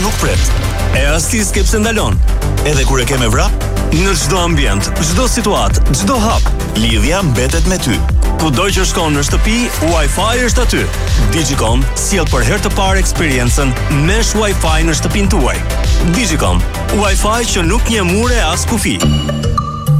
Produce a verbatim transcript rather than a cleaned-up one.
nuk pret. E rasti s'ke pse ndalon. Edhe kur e ke me vrap, në çdo ambient, çdo situatë, çdo hap, lidhja mbetet me ty. Kudo që shkon në shtëpi, Wi-Fi është aty. Digicom sjell për herë të parë eksperiencën Mesh Wi-Fi në shtëpinë tuaj. Digicom, Wi-Fi që nuk njeh mure as kufi.